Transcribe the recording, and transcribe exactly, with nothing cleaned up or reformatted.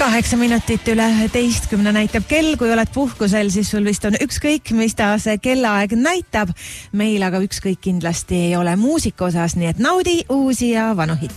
Kaheksa minutit üle üheteistkümne näitab kell, kui oled puhkusel, siis sul vist on ükskõik, mis ta see kellaaeg näitab. Meil aga ükskõik kindlasti ei ole muusika osas, nii et naudi uusi ja vanu hitte.